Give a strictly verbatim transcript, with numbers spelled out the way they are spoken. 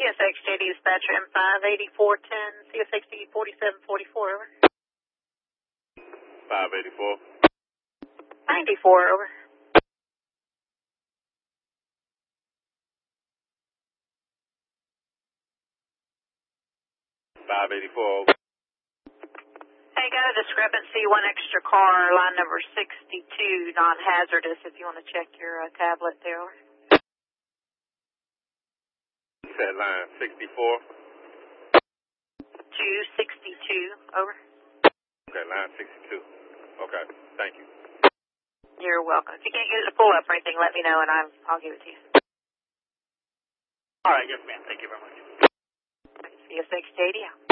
S X J D dispatcher M five eighty-four ten, C S X D forty-seven forty-four, over. five eighty-four. ninety-four, over. five eighty-four, over. Hey, got a discrepancy, one extra car, line number sixty-two, non-hazardous, if you want to check your uh, tablet there, over. Set line sixty-four. two sixty-two, over. Okay, line sixty-two. Okay, thank you. You're welcome. If you can't get it to pull up or anything, let me know and I'm, I'll give it to you. All right, yes, ma'am. Thank you very much. C S X J D out.